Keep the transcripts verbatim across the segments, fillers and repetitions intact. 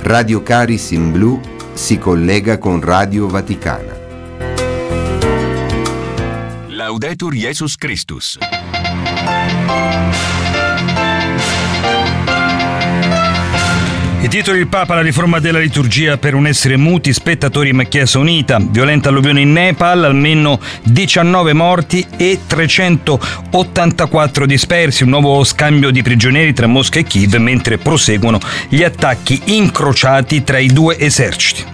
Radio Caris in Blu si collega con Radio Vaticana. Laudetur Jesus Christus. I titoli del Papa: la riforma della liturgia per non essere muti, spettatori ma Chiesa unita, violenta alluvione in Nepal, almeno diciannove morti e trecentottantaquattro dispersi, un nuovo scambio di prigionieri tra Mosca e Kiev mentre proseguono gli attacchi incrociati tra i due eserciti.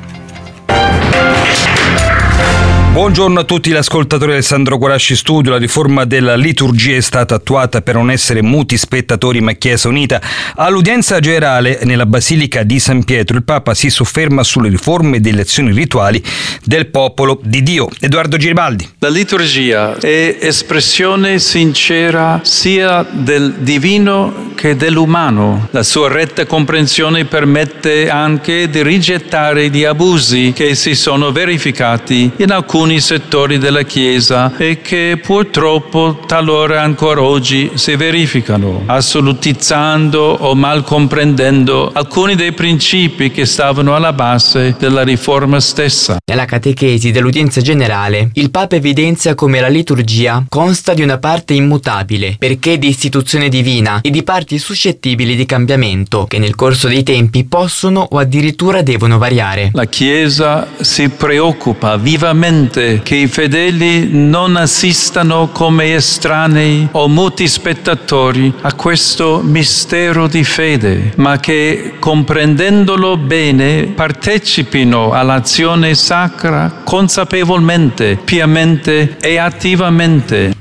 Buongiorno a tutti gli ascoltatori. Alessandro Guarasci Studio. La riforma della liturgia è stata attuata per non essere muti spettatori ma Chiesa unita. All'udienza generale nella Basilica di San Pietro il Papa si sofferma sulle riforme delle azioni rituali del popolo di Dio. Edoardo Giribaldi. La liturgia è espressione sincera sia del divino che dell'umano. La sua retta comprensione permette anche di rigettare gli abusi che si sono verificati in alcuni settori della Chiesa e che purtroppo talora ancora oggi si verificano, assolutizzando o mal comprendendo alcuni dei principi che stavano alla base della riforma stessa. Nella catechesi dell'udienza generale, il Papa evidenzia come la liturgia consta di una parte immutabile, perché di istituzione divina, e di parti suscettibili di cambiamento, che nel corso dei tempi possono o addirittura devono variare. La Chiesa si preoccupa vivamente che i fedeli non assistano come estranei o muti spettatori a questo mistero di fede, ma che, comprendendolo bene, partecipino all'azione sacra consapevolmente, piamente e attivamente.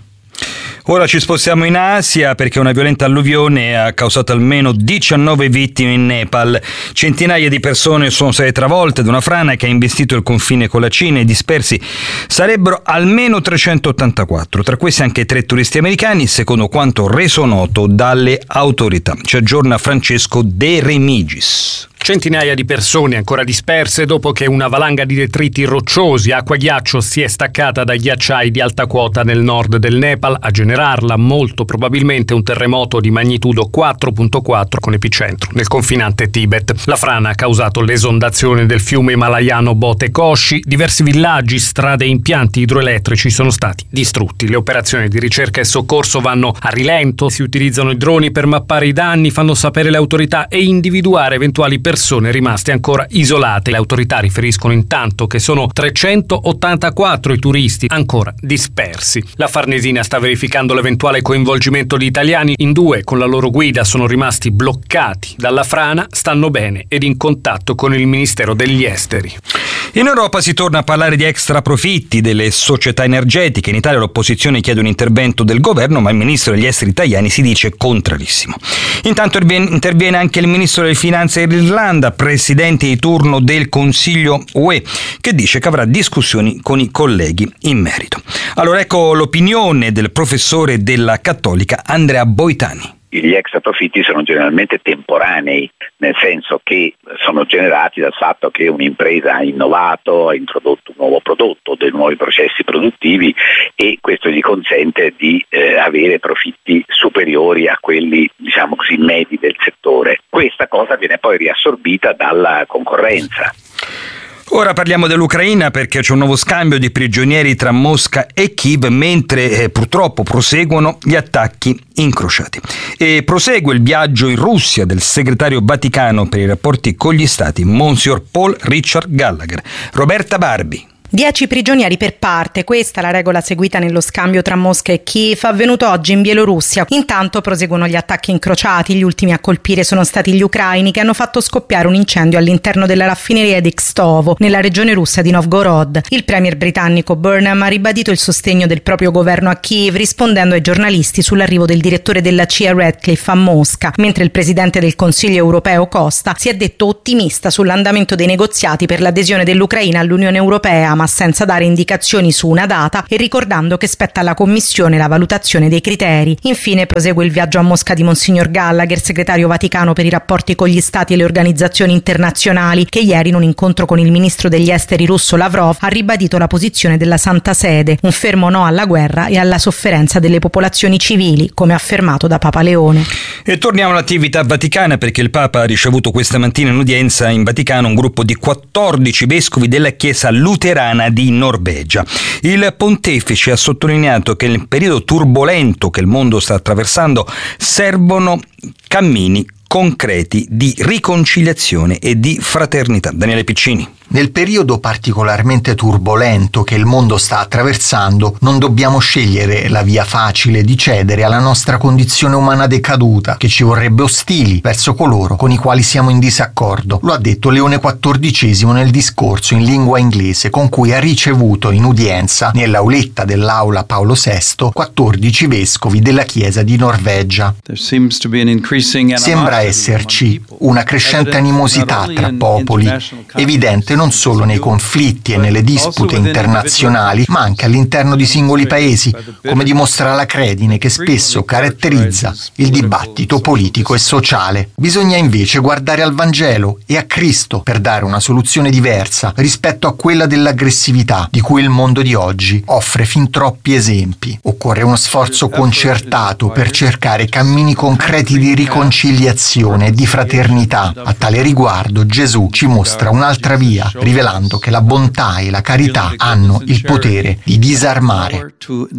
Ora ci spostiamo in Asia perché una violenta alluvione ha causato almeno diciannove vittime in Nepal. Centinaia di persone sono state travolte da una frana che ha investito il confine con la Cina e dispersi sarebbero almeno trecentottantaquattro, tra questi anche tre turisti americani, secondo quanto reso noto dalle autorità. Ci aggiorna Francesco De Remigis. Centinaia di persone ancora disperse dopo che una valanga di detriti rocciosi, acqua ghiaccio, si è staccata dai ghiacciai di alta quota nel nord del Nepal, a generarla molto probabilmente un terremoto di magnitudo quattro virgola quattro con epicentro nel confinante Tibet. La frana ha causato l'esondazione del fiume himalayano Bote Koshi, diversi villaggi, strade e impianti idroelettrici sono stati distrutti. Le operazioni di ricerca e soccorso vanno a rilento, si utilizzano i droni per mappare i danni, fanno sapere le autorità e individuare eventuali persone rimaste ancora isolate. Le autorità riferiscono intanto che sono trecentottantaquattro i turisti ancora dispersi. La Farnesina sta verificando l'eventuale coinvolgimento di italiani. In due con la loro guida sono rimasti bloccati dalla frana, stanno bene ed in contatto con il Ministero degli Esteri. In Europa si torna a parlare di extra profitti delle società energetiche. In Italia l'opposizione chiede un intervento del governo, ma il ministro degli esteri italiani si dice contrarissimo. Intanto interviene anche il ministro delle finanze dell'Irlanda, presidente di turno del Consiglio U E, che dice che avrà discussioni con i colleghi in merito. Allora ecco l'opinione del professore della Cattolica Andrea Boitani. Gli extra profitti sono generalmente temporanei, nel senso che sono generati dal fatto che un'impresa ha innovato, ha introdotto un nuovo prodotto, dei nuovi processi produttivi e questo gli consente di eh, avere profitti superiori a quelli, diciamo così, medi del settore. Questa cosa viene poi riassorbita dalla concorrenza. Ora parliamo dell'Ucraina perché c'è un nuovo scambio di prigionieri tra Mosca e Kiev mentre eh, purtroppo proseguono gli attacchi incrociati. E prosegue il viaggio in Russia del segretario Vaticano per i rapporti con gli stati, Monsignor Paul Richard Gallagher. Roberta Barbi. Dieci prigionieri per parte, questa è la regola seguita nello scambio tra Mosca e Kiev, avvenuto oggi in Bielorussia. Intanto proseguono gli attacchi incrociati, gli ultimi a colpire sono stati gli ucraini che hanno fatto scoppiare un incendio all'interno della raffineria di Kstovo, nella regione russa di Novgorod. Il premier britannico Burnham ha ribadito il sostegno del proprio governo a Kiev, rispondendo ai giornalisti sull'arrivo del direttore della C I A Radcliffe a Mosca, mentre il presidente del Consiglio europeo Costa si è detto ottimista sull'andamento dei negoziati per l'adesione dell'Ucraina all'Unione Europea. ma senza dare indicazioni su una data e ricordando che spetta alla Commissione la valutazione dei criteri. Infine prosegue il viaggio a Mosca di Monsignor Gallagher, segretario vaticano per i rapporti con gli stati e le organizzazioni internazionali, che ieri in un incontro con il ministro degli esteri russo Lavrov ha ribadito la posizione della Santa Sede, un fermo no alla guerra e alla sofferenza delle popolazioni civili, come affermato da Papa Leone. E torniamo all'attività vaticana, perché il Papa ha ricevuto questa mattina in udienza in Vaticano un gruppo di quattordici vescovi della Chiesa luterana di Norvegia. Il pontefice ha sottolineato che nel periodo turbolento che il mondo sta attraversando servono cammini concreti di riconciliazione e di fraternità. Daniele Piccini. Nel periodo particolarmente turbolento che il mondo sta attraversando, non dobbiamo scegliere la via facile di cedere alla nostra condizione umana decaduta, che ci vorrebbe ostili verso coloro con i quali siamo in disaccordo. Lo ha detto Leone quattordicesimo nel discorso in lingua inglese con cui ha ricevuto in udienza, nell'auletta dell'Aula Paolo sesto, quattordici vescovi della Chiesa di Norvegia. Sembra esserci una crescente animosità tra popoli, evidente non solo nei conflitti e nelle dispute internazionali, ma anche all'interno di singoli paesi, come dimostra la credine che spesso caratterizza il dibattito politico e sociale. Bisogna invece guardare al Vangelo e a Cristo per dare una soluzione diversa rispetto a quella dell'aggressività di cui il mondo di oggi offre fin troppi esempi. Occorre uno sforzo concertato per cercare cammini concreti di riconciliazione e di fraternità. A tale riguardo Gesù ci mostra un'altra via, rivelando che la bontà e la carità hanno il potere di disarmare.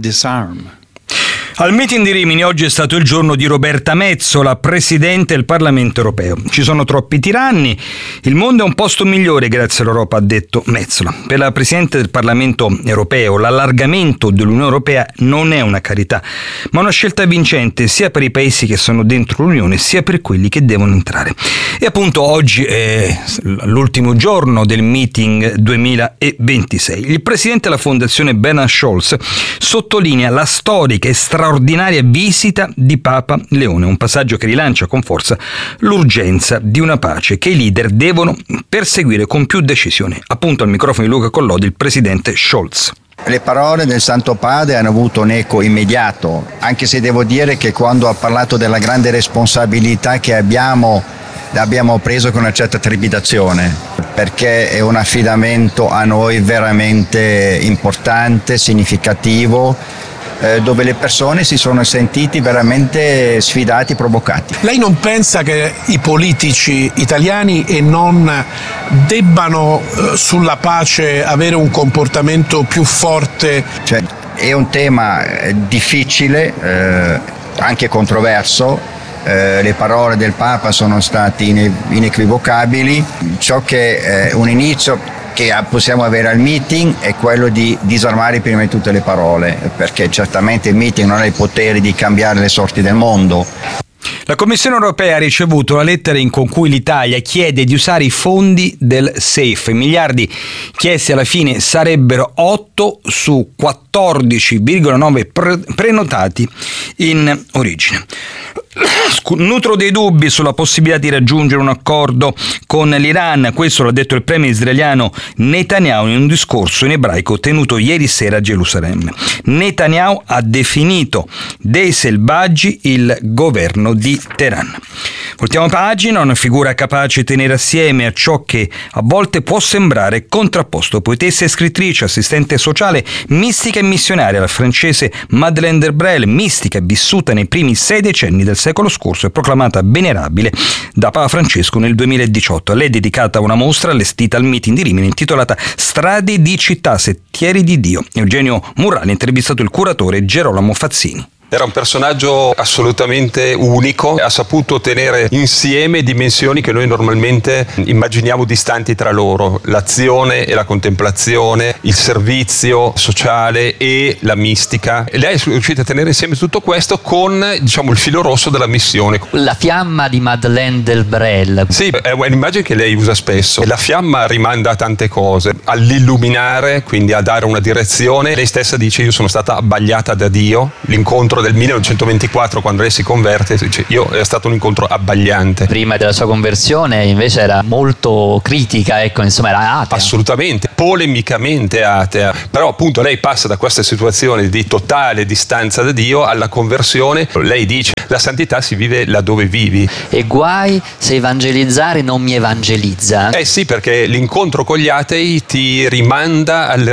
Al meeting di Rimini oggi è stato il giorno di Roberta Metsola, Presidente del Parlamento europeo. Ci sono troppi tiranni, il mondo è un posto migliore grazie all'Europa, ha detto Metsola. Per la Presidente del Parlamento europeo l'allargamento dell'Unione Europea non è una carità, ma una scelta vincente sia per i paesi che sono dentro l'Unione sia per quelli che devono entrare. E appunto oggi è l'ultimo giorno del meeting duemilaventisei. Il Presidente della Fondazione Bernhard Scholz sottolinea la storica e straordinaria straordinaria visita di Papa Leone, un passaggio che rilancia con forza l'urgenza di una pace che i leader devono perseguire con più decisione. Appunto al microfono di Luca Collodi il presidente Scholz. Le parole del Santo Padre hanno avuto un eco immediato, anche se devo dire che quando ha parlato della grande responsabilità che abbiamo, l'abbiamo preso con una certa trepidazione, perché è un affidamento a noi veramente importante, significativo, dove le persone si sono sentiti veramente sfidati, provocati. Lei non pensa che i politici italiani e non debbano eh, sulla pace avere un comportamento più forte? Cioè, è un tema difficile, eh, anche controverso. Eh, le parole del Papa sono state ine- inequivocabili. Ciò che è un inizio che possiamo avere al meeting è quello di disarmare prima di tutte le parole, perché certamente il meeting non ha il potere di cambiare le sorti del mondo. La Commissione europea ha ricevuto una lettera in con cui l'Italia chiede di usare i fondi del S E F. I miliardi chiesti alla fine sarebbero otto su quattordici virgola nove pre- prenotati in origine. Nutro dei dubbi sulla possibilità di raggiungere un accordo con l'Iran, questo l'ha detto il premier israeliano Netanyahu in un discorso in ebraico tenuto ieri sera a Gerusalemme. Netanyahu ha definito dei selvaggi il governo di Teheran. Voltiamo pagina, una figura capace di tenere assieme a ciò che a volte può sembrare contrapposto. Poetessa e scrittrice, assistente sociale, mistica e missionaria, la francese Madeleine Delbrel, mistica vissuta nei primi sei decenni del secolo scorso e proclamata venerabile da Papa Francesco nel duemiladiciotto. A lei è dedicata una mostra allestita al meeting di Rimini intitolata Strade di città, sentieri di Dio. Eugenio Murrani ha intervistato il curatore Gerolamo Fazzini. Era un personaggio assolutamente unico, ha saputo tenere insieme dimensioni che noi normalmente immaginiamo distanti tra loro, l'azione e la contemplazione, il servizio sociale e la mistica. E lei è riuscita a tenere insieme tutto questo con, diciamo, il filo rosso della missione. La fiamma di Madeleine Delbrel. Sì, è un'immagine che lei usa spesso. La fiamma rimanda a tante cose, all'illuminare, quindi a dare una direzione. Lei stessa dice: io sono stata abbagliata da Dio, l'incontro l'incontro del millenovecentoventiquattro, quando lei si converte, dice, io è stato un incontro abbagliante. Prima della sua conversione invece era molto critica, ecco, insomma era atea. Assolutamente, polemicamente atea, però appunto lei passa da questa situazione di totale distanza da Dio alla conversione. Lei dice, la santità si vive laddove vivi. E guai se evangelizzare non mi evangelizza. Eh sì, perché l'incontro con gli atei ti rimanda al